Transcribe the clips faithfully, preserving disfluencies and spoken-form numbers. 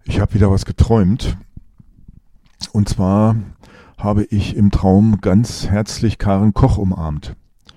Ich habe wieder was geträumt. Und zwar habe ich im Traum ganz herzlich Karen Koch umarmt.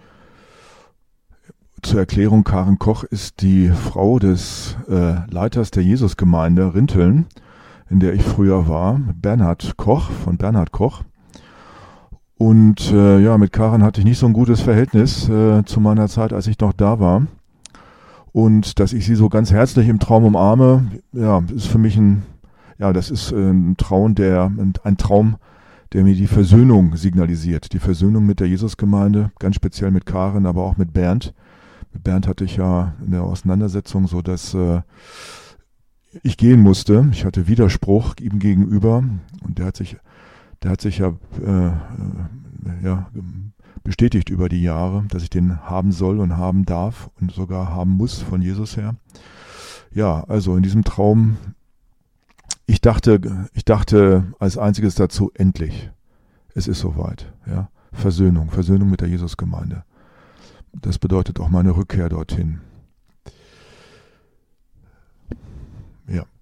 Zur Erklärung, Karen Koch ist die Frau des äh, Leiters der Jesusgemeinde Rinteln, in der ich früher war, Bernhard Koch, von Bernhard Koch. Und äh, ja, mit Karen hatte ich nicht so ein gutes Verhältnis äh, zu meiner Zeit, als ich noch da war. Und dass ich sie so ganz herzlich im Traum umarme, ja, ist für mich ein, ja, das ist ein Traum, der, ein Traum, der mir die Versöhnung signalisiert. Die Versöhnung mit der Jesusgemeinde, ganz speziell mit Karen, aber auch mit Bernd. Mit Bernd hatte ich ja eine Auseinandersetzung, so dass äh, ich gehen musste. Ich hatte Widerspruch ihm gegenüber und der hat sich, der hat sich ja, äh, ja bestätigt über die Jahre, dass ich den haben soll und haben darf und sogar haben muss von Jesus her. Ja, also in diesem Traum, ich dachte, ich dachte als einziges dazu, endlich, es ist soweit. Ja, Versöhnung, Versöhnung mit der Jesusgemeinde. Das bedeutet auch meine Rückkehr dorthin. Ja.